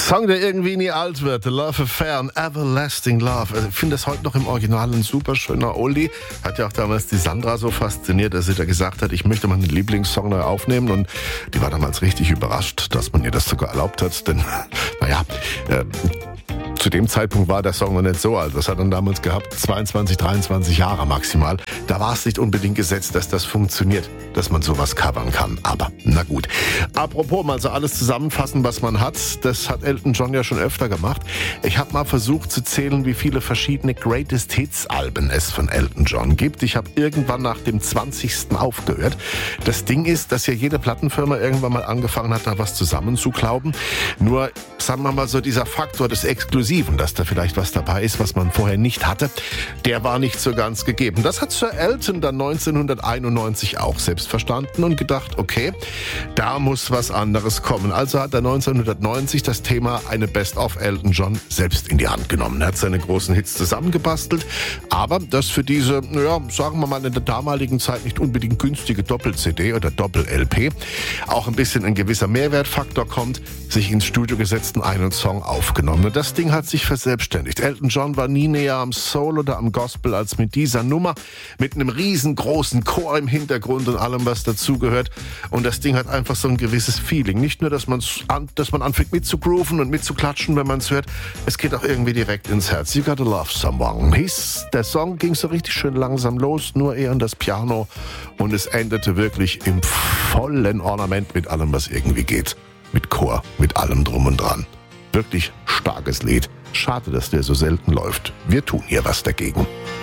Song, der irgendwie nie alt wird. The Love Affair and Everlasting Love. Also ich finde das heute noch im Original ein super schöner Oldie. Hat ja auch damals die Sandra so fasziniert, dass sie da gesagt hat, ich möchte meinen Lieblingssong neu aufnehmen. Und die war damals richtig überrascht, dass man ihr das sogar erlaubt hat. Denn, zu dem Zeitpunkt war der Song noch nicht so alt. Das hat er damals gehabt, 22, 23 Jahre maximal. Da war es nicht unbedingt gesetzt, dass das funktioniert, dass man sowas covern kann. Aber na gut. Apropos mal so alles zusammenfassen, was man hat. Das hat Elton John ja schon öfter gemacht. Ich habe mal versucht zu zählen, wie viele verschiedene Greatest Hits Alben es von Elton John gibt. Ich habe irgendwann nach dem 20. aufgehört. Das Ding ist, dass ja jede Plattenfirma irgendwann mal angefangen hat, da was zusammenzuklauben. Nur, sagen wir mal so, dieser Faktor des Exklusiven, dass da vielleicht was dabei ist, was man vorher nicht hatte, der war nicht so ganz gegeben. Das hat Sir Elton dann 1991 auch selbst verstanden und gedacht, okay, da muss was anderes kommen. Also hat er 1990 das Thema eine Best-of Elton John selbst in die Hand genommen. Er hat seine großen Hits zusammengebastelt, aber das für diese, sagen wir mal in der damaligen Zeit nicht unbedingt günstige Doppel-CD oder Doppel-LP auch ein bisschen ein gewisser Mehrwertfaktor kommt, sich ins Studio gesetzt und einen Song aufgenommen. Und das Ding hat sich verselbstständigt. Elton John war nie näher am Soul oder am Gospel als mit dieser Nummer, mit einem riesengroßen Chor im Hintergrund und allem, was dazugehört. Und das Ding hat einfach so ein gewisses Feeling. Nicht nur, dass man anfängt mitzugrooven und mitzuklatschen, wenn man es hört. Es geht auch irgendwie direkt ins Herz. You Gotta Love Someone. Der Song ging so richtig schön langsam los, nur eher an das Piano. Und es endete wirklich im vollen Ornament mit allem, was irgendwie geht. Mit Chor, mit allem drum und dran. Wirklich starkes Lied. Schade, dass der so selten läuft. Wir tun hier was dagegen.